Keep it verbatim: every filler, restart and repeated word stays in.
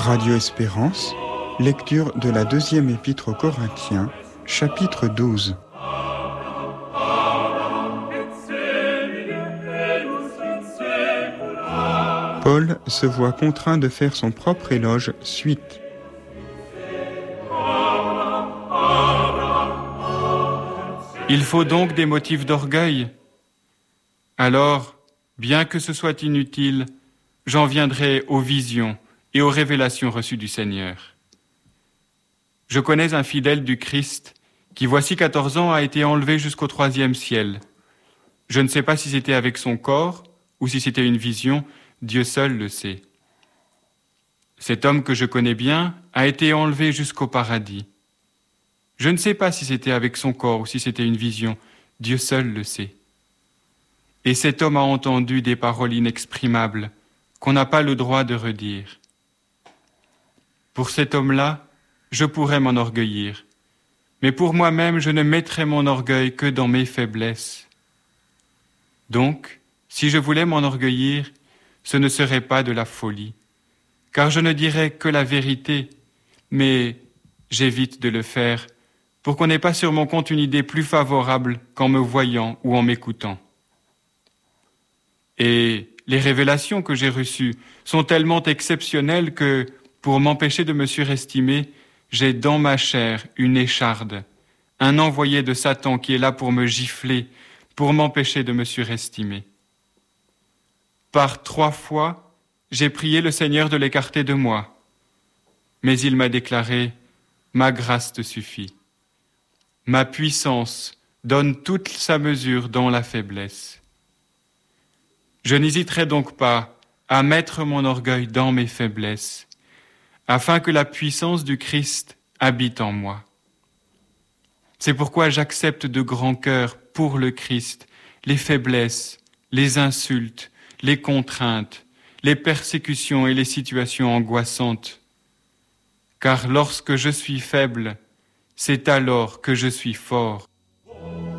Radio Espérance, lecture de la deuxième épître aux Corinthiens, chapitre douze. Paul se voit contraint de faire son propre éloge suite. Il faut donc des motifs d'orgueil. Alors, bien que ce soit inutile, j'en viendrai aux visions et aux révélations reçues du Seigneur. Je connais un fidèle du Christ qui, voici quatorze ans, a été enlevé jusqu'au troisième ciel. Je ne sais pas si c'était avec son corps ou si c'était une vision, Dieu seul le sait. Cet homme que je connais bien a été enlevé jusqu'au paradis. Je ne sais pas si c'était avec son corps ou si c'était une vision, Dieu seul le sait. Et cet homme a entendu des paroles inexprimables qu'on n'a pas le droit de redire. Pour cet homme-là, je pourrais m'enorgueillir, mais pour moi-même, je ne mettrais mon orgueil que dans mes faiblesses. Donc, si je voulais m'enorgueillir, ce ne serait pas de la folie, car je ne dirais que la vérité, mais j'évite de le faire pour qu'on n'ait pas sur mon compte une idée plus favorable qu'en me voyant ou en m'écoutant. Et les révélations que j'ai reçues sont tellement exceptionnelles que, pour m'empêcher de me surestimer, j'ai dans ma chair une écharde, un envoyé de Satan qui est là pour me gifler, pour m'empêcher de me surestimer. Par trois fois, j'ai prié le Seigneur de l'écarter de moi, mais il m'a déclaré « Ma grâce te suffit. Ma puissance donne toute sa mesure dans la faiblesse. » Je n'hésiterai donc pas à mettre mon orgueil dans mes faiblesses, afin que la puissance du Christ habite en moi. C'est pourquoi j'accepte de grand cœur pour le Christ les faiblesses, les insultes, les contraintes, les persécutions et les situations angoissantes. Car lorsque je suis faible, c'est alors que je suis fort.